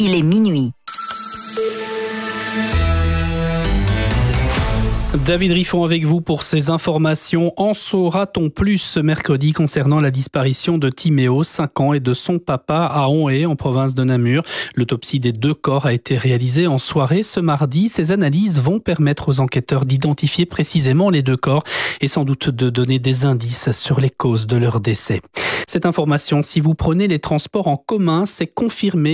il est minuit. David Riffon avec vous pour ces informations. En saura-t-on plus ce mercredi concernant la disparition de Timéo, 5 ans, et de son papa à Onhé, en province de Namur. L'autopsie des 2 corps a été réalisée en soirée ce mardi. Ces analyses vont permettre aux enquêteurs d'identifier précisément les 2 corps et sans doute de donner des indices sur les causes de leur décès. Cette information, si vous prenez les transports en commun, c'est confirmé.